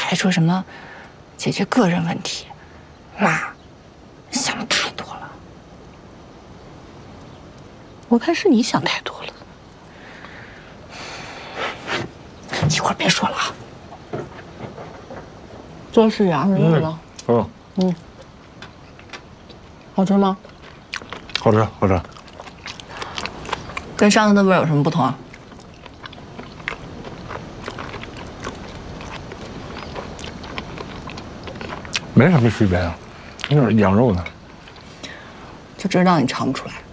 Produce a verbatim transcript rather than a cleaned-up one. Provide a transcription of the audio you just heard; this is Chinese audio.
还说什么解决个人问题，妈，你想的太多了。 我看是你想太多了。 一会儿别说了啊。 这是洋人的了。 嗯嗯。好吃吗？ 好吃，好吃。 跟上次的味儿有什么不同啊？ 没什么区别啊，那是羊肉呢。 就知道你尝不出来。